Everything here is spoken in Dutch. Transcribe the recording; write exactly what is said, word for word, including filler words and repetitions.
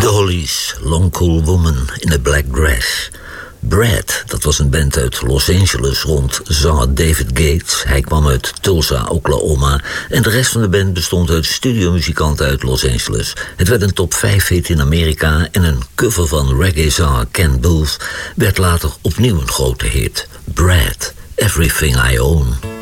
Hollies, Long Cool Woman in a Black Dress. Brad, dat was een band uit Los Angeles rond zanger David Gates. Hij kwam uit Tulsa, Oklahoma. En de rest van de band bestond uit studiomuzikanten uit Los Angeles. Het werd een top vijf hit in Amerika en een cover van reggae-zanger Ken Booth werd later opnieuw een grote hit. Brad, Everything I Own.